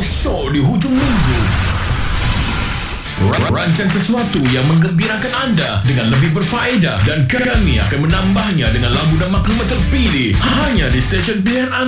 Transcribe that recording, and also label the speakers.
Speaker 1: show di hujung minggu. Rancang sesuatu yang menggembirakan anda dengan lebih berfaedah dan kami akan menambahnya dengan lagu dan maklumat terpilih hanya di stesen pilihan anda.